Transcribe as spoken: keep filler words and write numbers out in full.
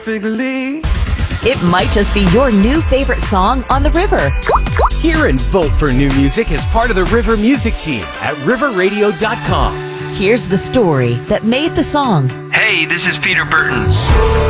Figgly. It might just be your new favorite song on the river. Hear and vote for new music as part of the River Music Team at river radio dot com. Here's the story that made the song. Hey, this is Peter Burton.